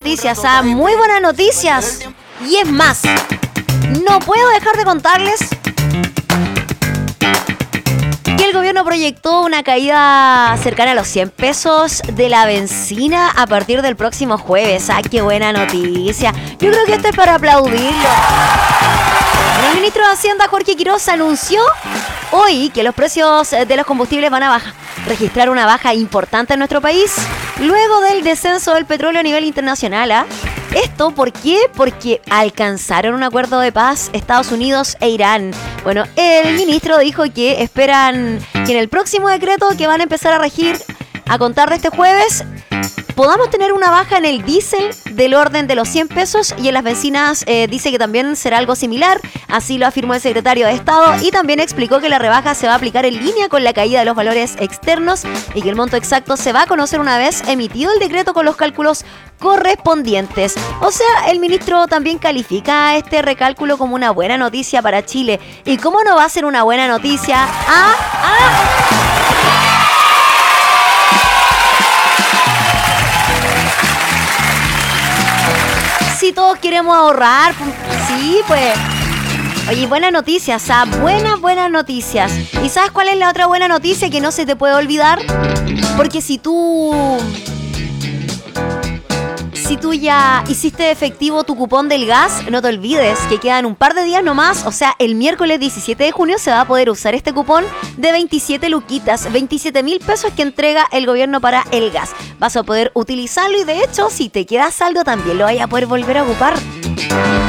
noticias, muy buenas noticias. Y es más, no puedo dejar de contarles que el gobierno proyectó una caída cercana a los 100 pesos de la benzina a partir del próximo jueves. ¡Qué buena noticia! Yo creo que esto es para aplaudirlo. El ministro de Hacienda, Jorge Quiroz, anunció hoy que los precios de los combustibles van a registrar una baja importante en nuestro país luego del descenso del petróleo a nivel internacional. ¿Esto por qué? Porque alcanzaron un acuerdo de paz Estados Unidos e Irán. Bueno, el ministro dijo que esperan que en el próximo decreto que van a empezar a regir a contar de este jueves podamos tener una baja en el diésel del orden de los 100 pesos y en las bencinas dice que también será algo similar. Así lo afirmó el secretario de Estado y también explicó que la rebaja se va a aplicar en línea con la caída de los valores externos y que el monto exacto se va a conocer una vez emitido el decreto con los cálculos correspondientes. O sea, el ministro también califica este recálculo como una buena noticia para Chile. ¿Y cómo no va a ser una buena noticia? Si todos queremos ahorrar, sí, pues. Oye, buenas noticias, buenas noticias. ¿Y sabes cuál es la otra buena noticia que no se te puede olvidar? Porque si tú ya hiciste efectivo tu cupón del gas, no te olvides que quedan un par de días nomás. O sea, el miércoles 17 de junio se va a poder usar este cupón de 27 luquitas, 27.000 pesos que entrega el gobierno para el gas. Vas a poder utilizarlo y de hecho, si te queda saldo también lo vas a poder volver a ocupar.